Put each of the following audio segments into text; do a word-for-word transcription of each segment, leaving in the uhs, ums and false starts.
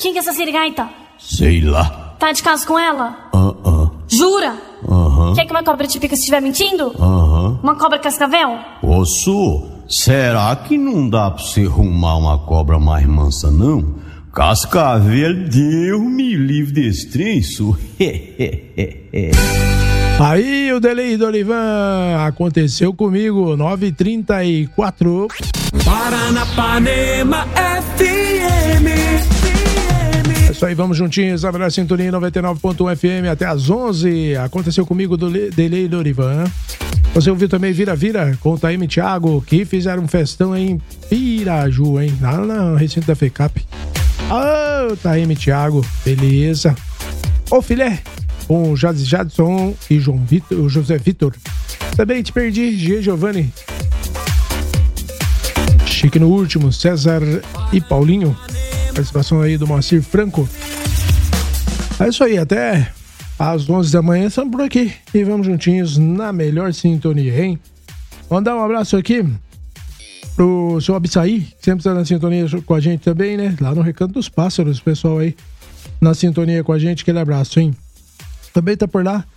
Quem que é essa sirigaita? Sei lá. Tá de caso com ela? Ah, ah. Jura? Aham. Quer que uma cobra te pica se estiver mentindo? Aham. Uma cobra cascavel? Ô, Su, será que não dá pra você arrumar uma cobra mais mansa, não? Cascavel, Deus me livre desse trem, Su. Aí o delay do Olivan aconteceu comigo, nove e trinta e quatro. Paranapanema F M. É isso aí, vamos juntinhos, a melhor sintonia noventa e nove ponto um F M até às onze. Aconteceu comigo do delay do Olivan. Você ouviu também Vira Vira com o Taime e Thiago, que fizeram um festão em Piraju, hein? Lá no recinto da FECAP. Ô, oh, Taime e Thiago, beleza. Ô, filé, com o Jadson e João Vitor, o José Vitor. Também te perdi, G. Giovanni. Chique no último, César e Paulinho. Participação aí do Moacir Franco. É isso aí, até às onze da manhã estamos por aqui. E vamos juntinhos na melhor sintonia, hein? Mandar um abraço aqui pro seu Abissaí, que sempre está na sintonia com a gente também, né? Lá no Recanto dos Pássaros, pessoal aí na sintonia com a gente. Aquele abraço, hein? Também tá por lá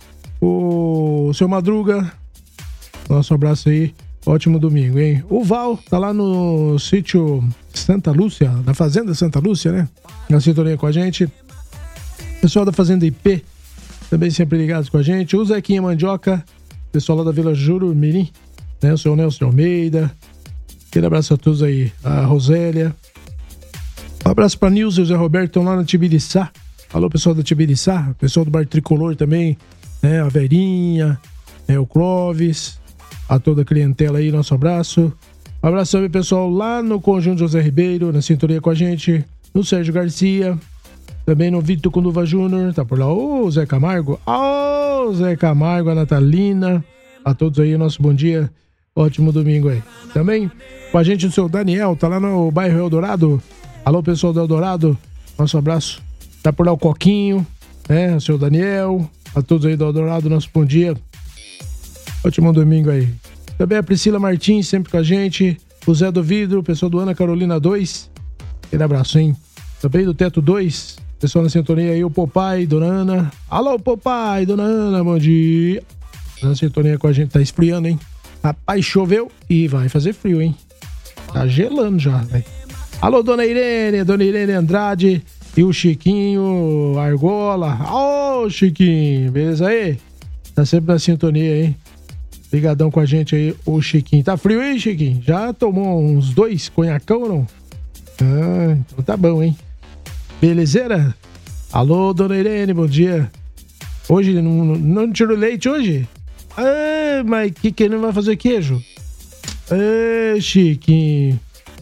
o seu Madruga. Nosso abraço aí. Ótimo domingo, hein? O Val tá lá no sítio Santa Lúcia, na Fazenda Santa Lúcia, né? Na sintonia com a gente. Pessoal da Fazenda I P, também sempre ligados com a gente. O Zequinha Mandioca, pessoal lá da Vila Jurumirim, né? O seu Nelson de Almeida. Aquele abraço a todos aí. A Rosélia. Um abraço pra Nilson e o Zé Roberto, estão lá na Tibiriçá. Alô, pessoal da Tibiriçá. Pessoal do Bar Tricolor também, né? A Verinha, né? O Clóvis. A toda a clientela aí, nosso abraço. Um abraço também, pessoal, lá no Conjunto José Ribeiro, na sintonia com a gente. No Sérgio Garcia. Também no Vitor Conduva Júnior. Tá por lá o Zé Camargo. Ô, oh, Zé Camargo, a Natalina. A todos aí, nosso bom dia. Ótimo domingo aí. Também com a gente o seu Daniel, tá lá no bairro Eldorado. Alô, pessoal do Eldorado. Nosso abraço. Tá por lá o Coquinho, né? O seu Daniel. A todos aí do Eldorado, nosso bom dia. Ótimo domingo aí. Também a Priscila Martins, sempre com a gente. O Zé do Vidro, o pessoal do Ana Carolina dois. Aquele abraço, hein? Também do Teto dois. Pessoal na sintonia aí, o Popai, Dona Ana. Alô, Popai, Dona Ana, bom dia. Na sintonia com a gente, tá esfriando, hein? Rapaz, choveu e vai fazer frio, hein? Tá gelando já, velho. Alô, Dona Irene, Dona Irene Andrade e o Chiquinho Argola. Ô, Chiquinho, beleza aí? Tá sempre na sintonia, hein? Ligadão com a gente aí, o Chiquinho. Tá frio aí, Chiquinho? Já tomou uns dois conhacão ou não? Ah, então tá bom, hein? Belezeira? Alô, Dona Irene, bom dia. Hoje, não, não tirou leite hoje? Ah, mas que que não vai fazer queijo? Ah, Chiquinho.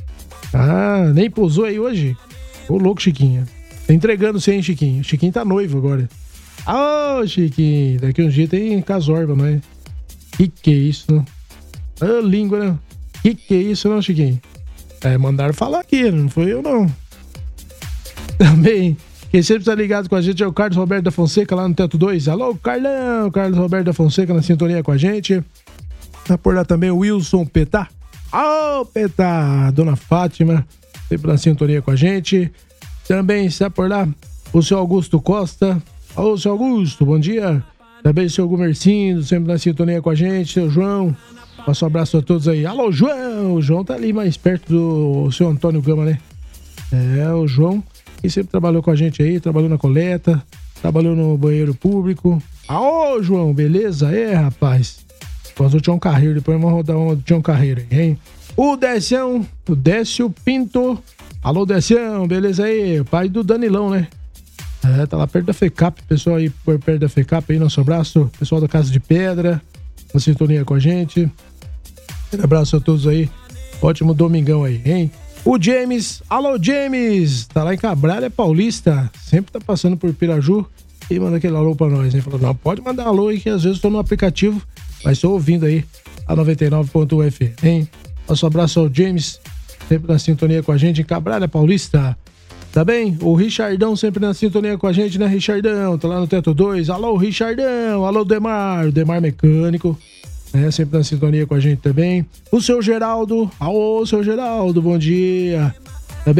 Ah, nem pousou aí hoje? Ô, louco, Chiquinho. Tá entregando sem, Chiquinho. Chiquinho tá noivo agora. Ô, Chiquinho. Daqui uns dias tem casorba, mas... Que que é isso, não? Ah, língua, né? Que que é isso, não, Chiquinho? É, mandaram falar aqui, não foi eu, não. Também, quem sempre tá ligado com a gente é o Carlos Roberto da Fonseca, lá no Teto dois. Alô, Carlão, Carlos Roberto da Fonseca na sintonia com a gente. Tá por lá também o Wilson Petá. Ô, Petá, Dona Fátima, sempre na sintonia com a gente. Também está por lá o seu Augusto Costa. Ô, seu Augusto, bom dia. Também o seu Gumercindo, sempre na sintonia com a gente. Seu João, nosso abraço a todos aí. Alô, João! O João tá ali mais perto do seu Antônio Gama, né? É, o João, que sempre trabalhou com a gente aí, trabalhou na coleta, trabalhou no banheiro público. Ô, João, beleza? É, rapaz. Nós o Tião Carreiro, depois vamos rodar um do Tião Carreiro aí, hein? O Décio, o Décio Pinto. Alô, Décio, beleza aí? Pai do Danilão, né? É, tá lá perto da FECAP, pessoal aí por perto da FECAP aí, nosso abraço, pessoal da Casa de Pedra, na sintonia com a gente. Um abraço a todos aí, ótimo domingão aí, hein? O James, alô James, tá lá em Cabralha Paulista, sempre tá passando por Piraju e manda aquele alô pra nós, hein? Falou, não, pode mandar alô aí que às vezes eu tô no aplicativo, mas tô ouvindo aí a noventa e nove ponto um F M, hein? Nosso abraço ao James, sempre na sintonia com a gente em Cabralha Paulista. Tá bem? O Richardão sempre na sintonia com a gente, né, Richardão? Tá lá no Teto dois. Alô, Richardão. Alô, Demar. O Demar Mecânico. Né? Sempre na sintonia com a gente também. O seu Geraldo. Alô, seu Geraldo. Bom dia. Tá bem?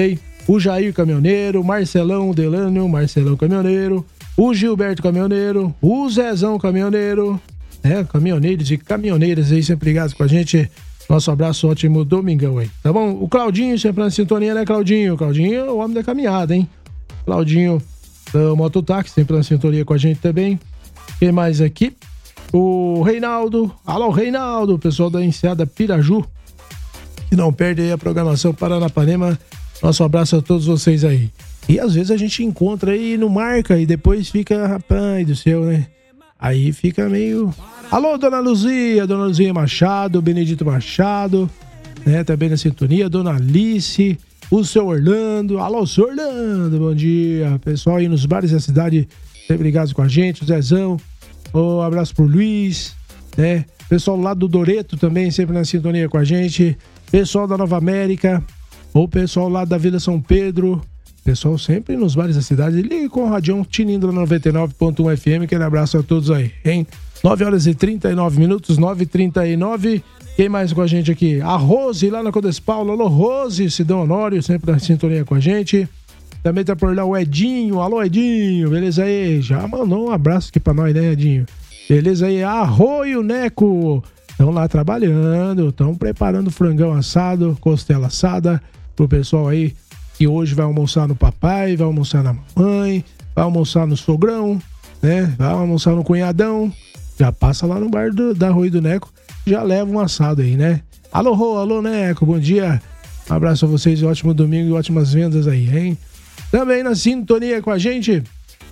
o Jair Caminhoneiro, Marcelão Delânio, Marcelão Caminhoneiro, o Gilberto Caminhoneiro, o Zezão Caminhoneiro, né? Caminhoneiros e caminhoneiras aí sempre ligados com a gente. Nosso abraço, ótimo domingão aí, tá bom? O Claudinho sempre na sintonia, né, Claudinho? Claudinho é o homem da caminhada, hein? Claudinho do Mototáxi sempre na sintonia com a gente também. Quem mais aqui? O Reinaldo, alô Reinaldo, o pessoal da Enseada Piraju, que não perde aí a programação Paranapanema. Nosso abraço a todos vocês aí. E às vezes a gente encontra aí, não marca e depois fica, rapaz do céu, né? Aí fica meio... Alô, Dona Luzia, Dona Luzia Machado, Benedito Machado, né? Também na sintonia, Dona Alice, o seu Orlando. Alô, seu Orlando, bom dia. Pessoal aí nos bares da cidade, sempre ligados com a gente, o Zezão. Um abraço pro Luiz, né? Pessoal lá do Doreto também, sempre na sintonia com a gente. Pessoal da Nova América, o pessoal lá da Vila São Pedro. Pessoal sempre nos bares da cidade. Ligue com o Radião Tinindo na noventa e nove ponto um F M. Aquele abraço a todos aí, hein? nove horas e trinta e nove minutos, nove e trinta e nove. Quem mais com a gente aqui? A Rose lá na Codes Paulo. Alô, Rose, Sidão Honório, sempre na sintonia com a gente. Também tá por lá o Edinho. Alô, Edinho, beleza aí? Já mandou um abraço aqui pra nós, né, Edinho? Beleza aí? Arroio Neco. Estão lá trabalhando, estão preparando frangão assado, costela assada pro pessoal aí que hoje vai almoçar no papai, vai almoçar na mamãe, vai almoçar no sogrão, né? Vai almoçar no cunhadão. Já passa lá no bar do, da Arroio do Neco, já leva um assado aí, né? Alô, Rô, alô, Neco, bom dia. Um abraço a vocês, ótimo domingo e ótimas vendas aí, hein? Também na sintonia com a gente,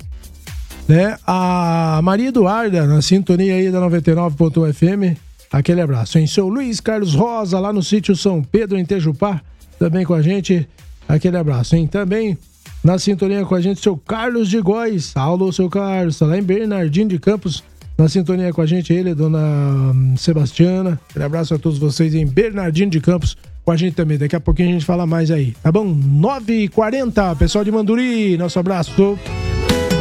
né? A Maria Eduarda, na sintonia aí da noventa e nove ponto um F M. Aquele abraço, hein? Seu Luiz Carlos Rosa, lá no sítio São Pedro, em Tejupá, também com a gente. Aquele abraço, hein? Também na sintonia com a gente, seu Carlos de Góis. Alô, seu Carlos, tá lá em Bernardino de Campos, na sintonia com a gente, ele, dona Sebastiana. Aquele abraço a todos vocês em Bernardino de Campos, com a gente também. Daqui a pouquinho a gente fala mais aí, tá bom? nove e quarenta, pessoal de Manduri, nosso abraço.